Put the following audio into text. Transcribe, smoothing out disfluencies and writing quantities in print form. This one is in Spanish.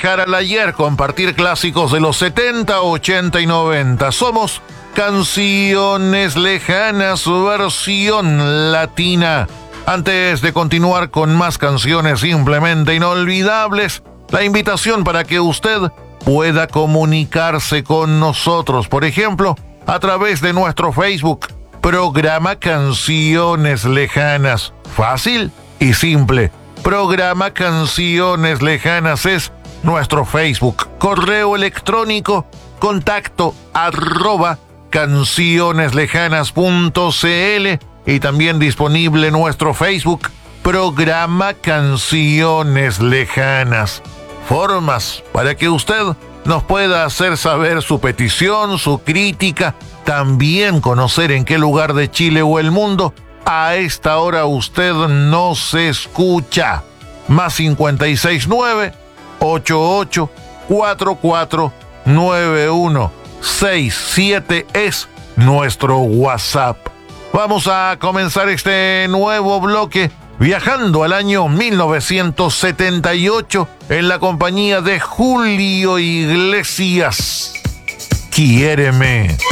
dejar al ayer, compartir clásicos de los 70, 80 y 90. Somos Canciones Lejanas, versión latina. Antes de continuar con más canciones simplemente inolvidables, la invitación para que usted pueda comunicarse con nosotros, por ejemplo, a través de nuestro Facebook, Programa Canciones Lejanas. Fácil y simple. Programa Canciones Lejanas es nuestro Facebook. Correo electrónico, contacto @cancioneslejanas.cl, y también disponible nuestro Facebook, Programa Canciones Lejanas. Formas para que usted nos pueda hacer saber su petición, su crítica, también conocer en qué lugar de Chile o el mundo a esta hora usted nos escucha. Más 569-8844-9167 es nuestro WhatsApp. Vamos a comenzar este nuevo bloque viajando al año 1978 en la compañía de Julio Iglesias. Quiéreme.